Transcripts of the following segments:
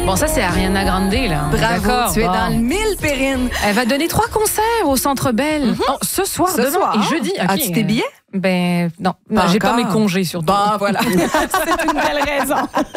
Bon, ça, c'est Ariana Grande, là. Bravo, d'accord, tu es bon. dans le mille, Perrine. Elle va donner 3 concerts au Centre Bell. Oh, ce soir, demain et jeudi. Okay. As-tu tes billets? Ben, non. J'ai pas mes congés, surtout. Bon, voilà. C'est une belle raison.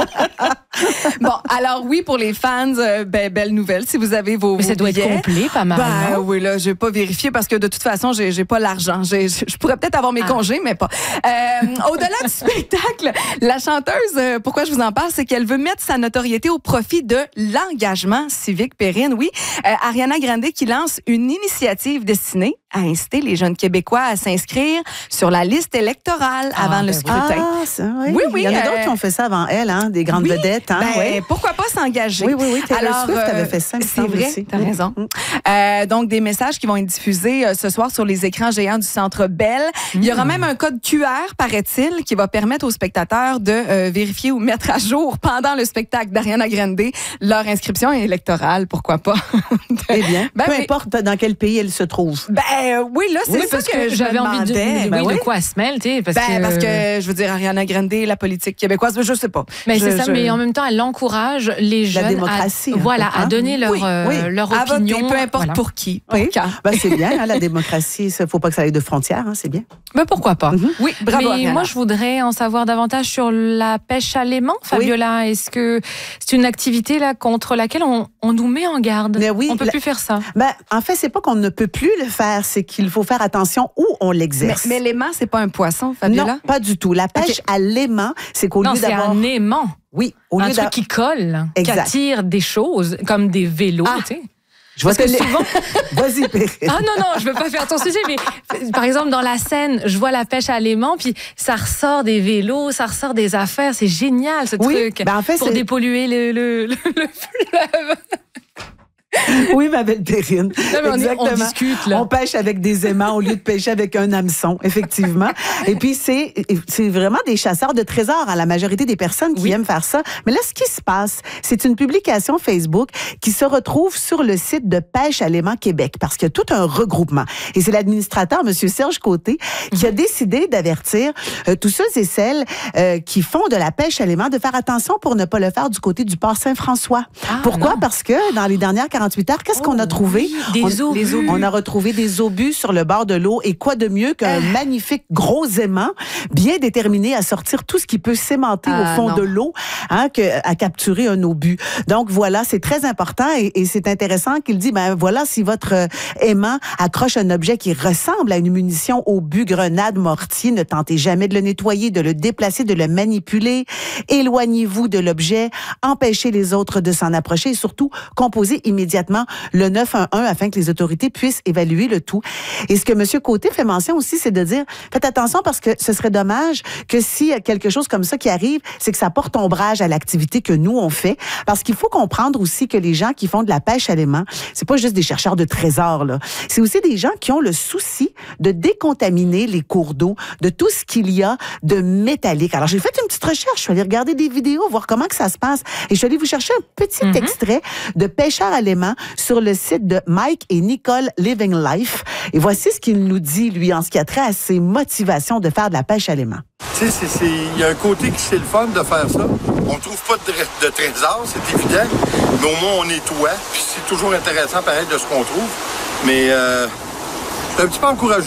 Bon, alors oui, pour les fans, belle nouvelle, si vous avez vos Mais ça doit billets. être complet, pas mal. Ben oui, là, je vais pas vérifier parce que de toute façon, j'ai pas l'argent. Je pourrais peut-être avoir mes congés, mais pas. Au-delà du spectacle, la chanteuse, pourquoi je vous en parle, c'est qu'elle veut mettre sa notoriété au profit de l'engagement civique, Perrine. Oui, Ariana Grande qui lance une initiative destinée à inciter les jeunes Québécois à s'inscrire sur la liste électorale avant le scrutin. Ah, ça, oui. Oui. Il y en a d'autres qui ont fait ça avant elle, hein, des grandes vedettes. Hein, pourquoi pas s'engager? Oui. Taylor Swift avait fait ça, c'est vrai, t'as raison. Donc, des messages qui vont être diffusés ce soir sur les écrans géants du Centre Bell. Il y aura même un code QR, paraît-il, qui va permettre aux spectateurs de vérifier ou mettre à jour pendant le spectacle d'Ariana Grande leur inscription électorale, pourquoi pas. Eh bien, peu importe dans quel pays elle se trouve. Oui, là, c'est ça que j'avais envie de dire. De quoi elle se mêle, tu sais, parce que je veux dire, Ariana Grande, la politique québécoise, je sais pas. Mais c'est ça, mais en même temps, elle encourage les jeunes à donner leur opinion. Voter, peu importe pour qui, pour quand. C'est bien, hein, la démocratie, il ne faut pas que ça ait de frontières, hein, c'est bien. Mais pourquoi pas? Oui, bravo, mais Ariana. moi, je voudrais en savoir davantage sur la pêche à l'aimant, Fabiola. Est-ce que c'est une activité là, contre laquelle on nous met en garde? On ne peut plus faire ça. En fait, c'est pas qu'on ne peut plus le faire, c'est qu'il faut faire attention où on l'exerce. Mais l'aimant, c'est pas un poisson, Fabiola? Non, pas du tout. La pêche à l'aimant, c'est qu'au lieu d'avoir... Non, c'est un aimant. Oui. Un truc qui colle, qui attire des choses, comme des vélos, tu sais. Je vois que souvent... Vas-y, Perrine. Ah non, je veux pas faire ton sujet, mais par exemple, dans la Seine, je vois la pêche à l'aimant, puis ça ressort des vélos, ça ressort des affaires. C'est génial, ce truc. En fait, pour dépolluer le fleuve. Oui, ma belle Perrine. On discute, là. On pêche avec des aimants au lieu de pêcher avec un hameçon, effectivement. Et puis, c'est vraiment des chasseurs de trésors, hein, la majorité des personnes qui aiment faire ça. Mais là, ce qui se passe, c'est une publication Facebook qui se retrouve sur le site de Pêche à l'aimant Québec, parce qu'il y a tout un regroupement. Et c'est l'administrateur, M. Serge Côté, qui a décidé d'avertir tous ceux et celles qui font de la pêche à l'aimant de faire attention pour ne pas le faire du côté du port Saint-François. Pourquoi? Parce que dans les dernières 48 heures, qu'est-ce qu'on a trouvé? Des obus. On a retrouvé des obus sur le bord de l'eau. Et quoi de mieux qu'un magnifique gros aimant bien déterminé à sortir tout ce qui peut s'aimanter au fond de l'eau, hein, à capturer un obus. Donc voilà, c'est très important et c'est intéressant qu'il dit, voilà, si votre aimant accroche un objet qui ressemble à une munition, obus, grenade, mortier, ne tentez jamais de le nettoyer, de le déplacer, de le manipuler. Éloignez-vous de l'objet, empêchez les autres de s'en approcher et surtout, composez immédiatement le 911 afin que les autorités puissent évaluer le tout. Et ce que M. Côté fait mention aussi, c'est de dire, faites attention parce que ce serait dommage que s'il y a quelque chose comme ça qui arrive, c'est que ça porte ombrage à l'activité que nous, on fait. Parce qu'il faut comprendre aussi que les gens qui font de la pêche à l'aimant, c'est pas juste des chercheurs de trésors, là. C'est aussi des gens qui ont le souci de décontaminer les cours d'eau, de tout ce qu'il y a de métallique. Alors, j'ai fait une petite recherche. Je suis allée regarder des vidéos, voir comment que ça se passe. Et je suis allée vous chercher un petit extrait de Pêcheurs à l'aimant sur le site de Mike et Nicole Living Life. Et voici ce qu'il nous dit, lui, en ce qui a trait à ses motivations de faire de la pêche à l'aimant. Tu sais, il y a un côté qui c'est le fun de faire ça. On trouve pas de trésors, c'est évident, mais au moins on nettoie. Puis c'est toujours intéressant, pareil, de ce qu'on trouve. Mais c'est un petit peu encourageant.